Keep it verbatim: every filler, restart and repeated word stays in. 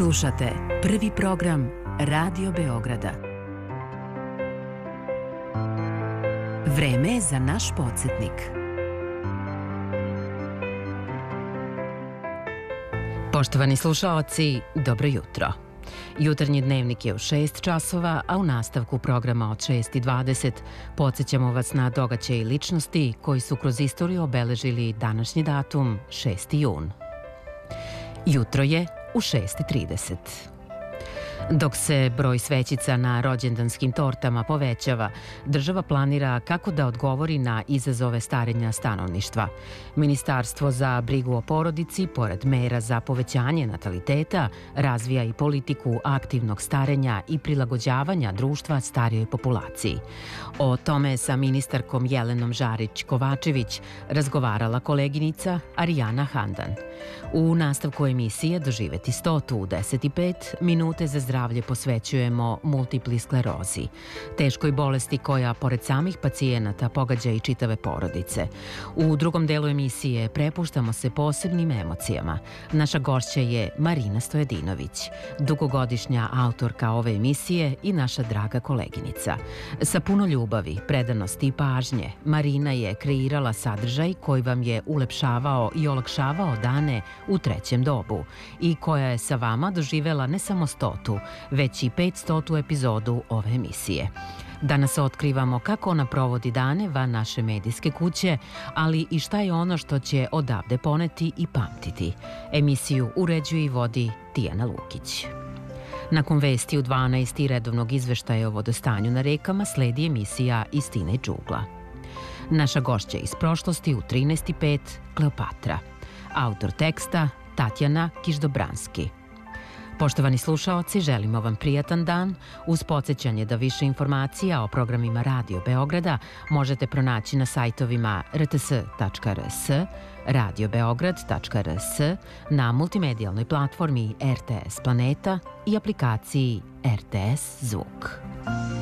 Slušate prvi program Radio Beograda. Vreme je za naš podsjetnik. Poštovani slušaoci, dobro jutro. Jutarnji dnevnik je u šest časova, a u nastavku programa od šest i dvadeset podsjećamo vas na događaje i ličnosti koji su kroz istoriju obeležili današnji datum, šesti jun. Jutro je u šest i trideset. Dok se broj svećica na rođendanskim tortama povećava, država planira kako da odgovori na izazove starenja stanovništva. Ministarstvo za brigu o porodici, pored mera za povećanje nataliteta, razvija i politiku aktivnog starenja i prilagođavanja društva starijoj populaciji. O tome sa ministarkom Jelenom Žarić-Kovačević razgovarala koleginica Arijana Handan. U nastavku emisije Doživeti stotu u deset i pet minute za zdravlje posvećujemo multipli sklerozi, teškoj bolesti koja, pored samih pacijenata, pogađa i čitave porodice. U drugom delu emisije prepuštamo se posebnim emocijama. Naša gošća je Marina Stojadinović, dugogodišnja autorka ove emisije i naša draga koleginica. Sa puno ljubavi, predanosti i pažnje, Marina je kreirala sadržaj koji vam je ulepšavao i olakšavao dane u trećem dobu i koja je sa vama doživela ne samo stotu, već i petstotu epizodu ove emisije. Danas otkrivamo kako ona provodi dane van naše medijske kuće, ali i šta je ono što će odavde poneti i pamtiti. Emisiju uređuje i vodi Tijana Lukić. Nakon vesti u dvanaest i redovnog izveštaja o vodostanju na rekama sledi emisija Istina i džugla. Naša gošća iz prošlosti u trinaest i pet Kleopatra. Autor teksta Tatjana Kišdobranski. Poštovani slušaoci, želimo vam prijatan dan uz podsjećanje da više informacija o programima Radio Beograda možete pronaći na sajtovima r t s tačka r s, radio beograd tačka r s, na multimedijalnoj platformi R T S Planeta i aplikaciji R T S Zvuk.